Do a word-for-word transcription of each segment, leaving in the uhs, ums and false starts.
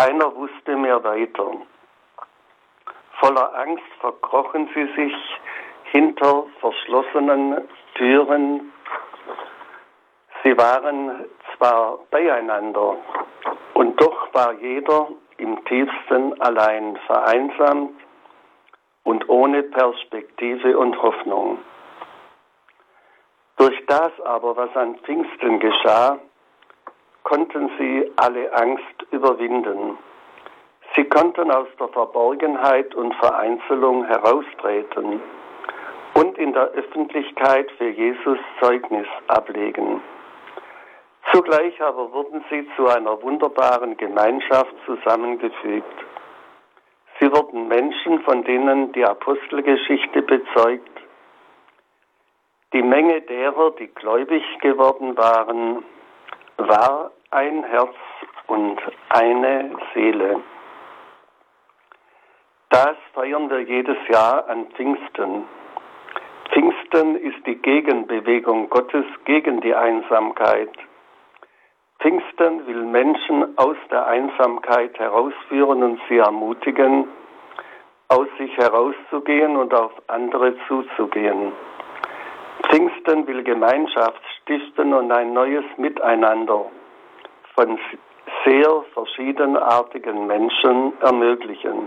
Keiner wusste mehr weiter. Voller Angst verkrochen sie sich hinter verschlossenen Türen. Sie waren zwar beieinander, und doch war jeder im tiefsten allein, vereinsamt und ohne Perspektive und Hoffnung. Durch das aber, was an Pfingsten geschah, konnten sie alle Angst überwinden. Sie konnten aus der Verborgenheit und Vereinzelung heraustreten und in der Öffentlichkeit für Jesus Zeugnis ablegen. Zugleich aber wurden sie zu einer wunderbaren Gemeinschaft zusammengefügt. Sie wurden Menschen, von denen die Apostelgeschichte bezeugt. Die Menge derer, die gläubig geworden waren, war ein Herz und eine Seele. Das feiern wir jedes Jahr an Pfingsten. Pfingsten ist die Gegenbewegung Gottes gegen die Einsamkeit. Pfingsten will Menschen aus der Einsamkeit herausführen und sie ermutigen, aus sich herauszugehen und auf andere zuzugehen. Pfingsten will Gemeinschaft stiften und ein neues Miteinander von sehr verschiedenartigen Menschen ermöglichen.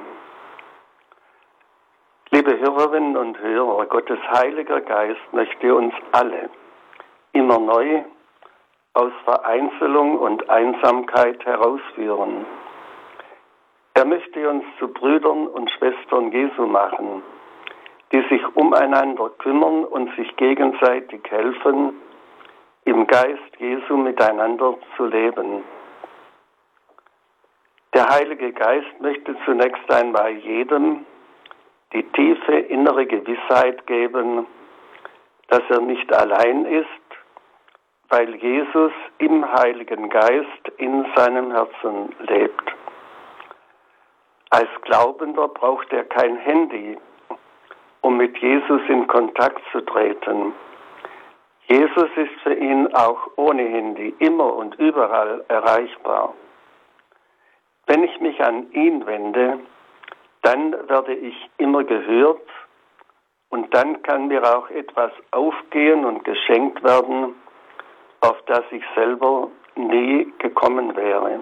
Liebe Hörerinnen und Hörer, Gottes Heiliger Geist möchte uns alle immer neu aus Vereinzelung und Einsamkeit herausführen. Er möchte uns zu Brüdern und Schwestern Jesu machen, die sich umeinander kümmern und sich gegenseitig helfen, im Geist Jesu miteinander zu leben. Der Heilige Geist möchte zunächst einmal jedem die tiefe innere Gewissheit geben, dass er nicht allein ist, weil Jesus im Heiligen Geist in seinem Herzen lebt. Als Glaubender braucht er kein Handy, um mit Jesus in Kontakt zu treten. Jesus ist für ihn auch ohne Handy immer und überall erreichbar. Wenn ich mich an ihn wende, dann werde ich immer gehört und dann kann mir auch etwas aufgehen und geschenkt werden, auf das ich selber nie gekommen wäre.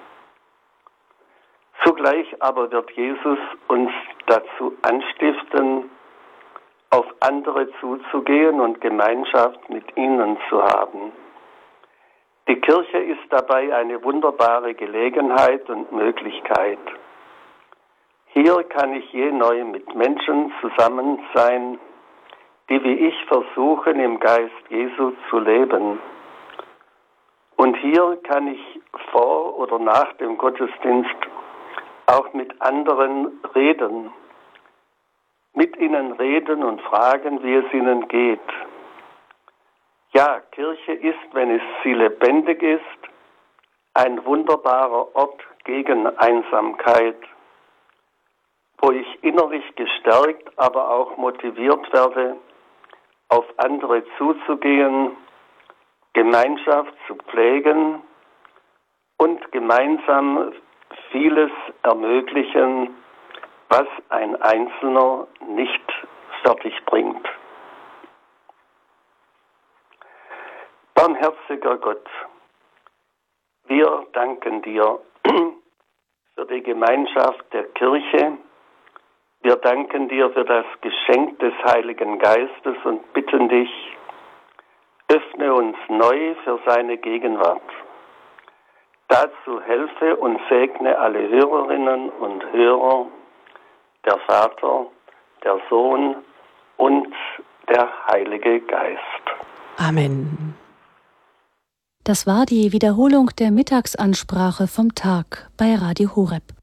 Zugleich aber wird Jesus uns dazu anstiften, auf andere zuzugehen und Gemeinschaft mit ihnen zu haben. Die Kirche ist dabei eine wunderbare Gelegenheit und Möglichkeit. Hier kann ich je neu mit Menschen zusammen sein, die wie ich versuchen, im Geist Jesu zu leben. Und hier kann ich vor oder nach dem Gottesdienst auch mit anderen reden, mit ihnen reden und fragen, wie es ihnen geht. Ja, Kirche ist, wenn es sie lebendig ist, ein wunderbarer Ort gegen Einsamkeit, wo ich innerlich gestärkt, aber auch motiviert werde, auf andere zuzugehen, Gemeinschaft zu pflegen und gemeinsam vieles ermöglichen, was ein Einzelner nicht fertig bringt. Barmherziger Gott, wir danken dir für die Gemeinschaft der Kirche. Wir danken dir für das Geschenk des Heiligen Geistes und bitten dich, öffne uns neu für seine Gegenwart. Dazu helfe und segne alle Hörerinnen und Hörer, der Vater, der Sohn und der Heilige Geist. Amen. Das war die Wiederholung der Mittagsansprache vom Tag bei Radio Horeb.